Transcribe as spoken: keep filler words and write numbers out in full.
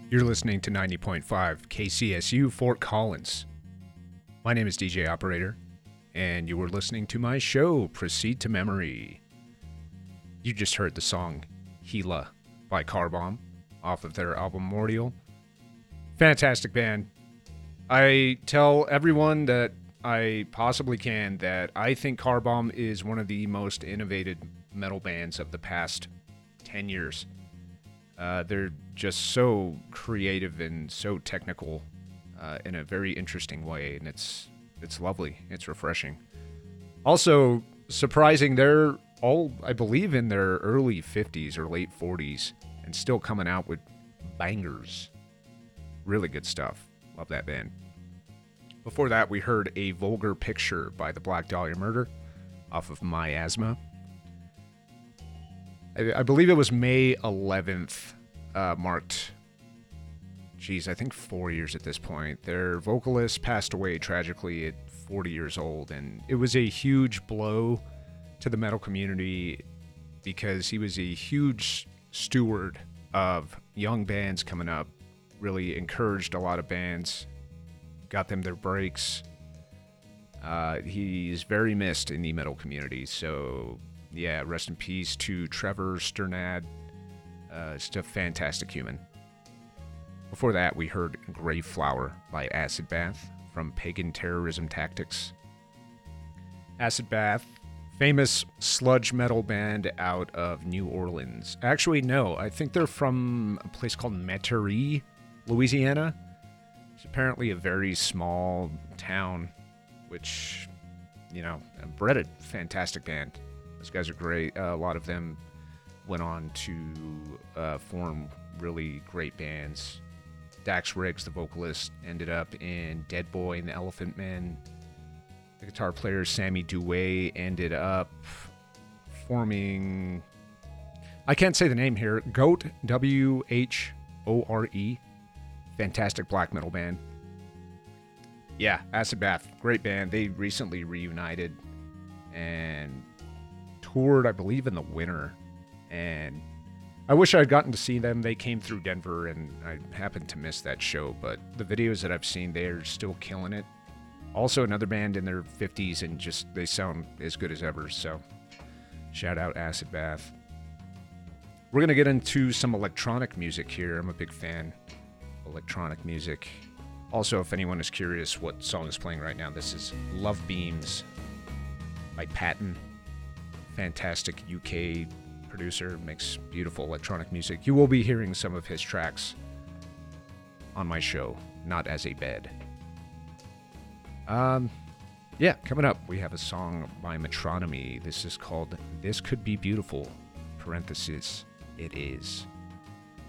You're listening to ninety point five K C S U Fort Collins. My name is D J Operator, and you were listening to my show, Proceed to Memory. You just heard the song Gila by Carbomb off of their album Mordial. Fantastic band. I tell everyone that I possibly can that I think Carbomb is one of the most innovative metal bands of the past ten years. Uh, they're just so creative and so technical uh, in a very interesting way, and it's it's lovely. It's refreshing. Also, surprising, they're all, I believe, in their early fifties or late forties and still coming out with bangers. Really good stuff. Love that band. Before that, we heard A Vulgar Picture by the Black Dahlia Murder off of Miasma. I, I believe it was May eleventh, uh, marked, geez, I think four years at this point. Their vocalist passed away tragically at forty years old, and it was a huge blow to the metal community because he was a huge steward of young bands coming up, really encouraged a lot of bands, got them their breaks. Uh, he's very missed in the metal community, so yeah, rest in peace to Trevor Sternad. Uh, just a fantastic human. Before that, we heard Grey Flower by Acid Bath from Pagan Terrorism Tactics. Acid Bath, famous sludge metal band out of New Orleans. Actually, no, I think they're from a place called Metairie, Louisiana. It's apparently a very small town, which, you know, bred a fantastic band. Those guys are great. Uh, a lot of them went on to uh, form really great bands. Dax Riggs, the vocalist, ended up in Dead Boy and the Elephant Men. The guitar player Sammy Douay ended up forming, I can't say the name here, Goat, W H O R E. Fantastic black metal band. Yeah, Acid Bath, great band. They recently reunited and toured, I believe, in the winter, and I wish I had gotten to see them. They came through Denver, and I happened to miss that show, but the videos that I've seen, they're still killing it. Also, another band in their fifties, and just, they sound as good as ever, so shout out Acid Bath. We're going to get into some electronic music here. I'm a big fan of electronic music. Also, if anyone is curious what song is playing right now, this is Love Beams by Patton. Fantastic U K producer, makes beautiful electronic music. You will be hearing some of his tracks on my show, not as a bed. Um, yeah, coming up, we have a song by Metronomy. This is called This Could Be Beautiful, parenthesis, it is.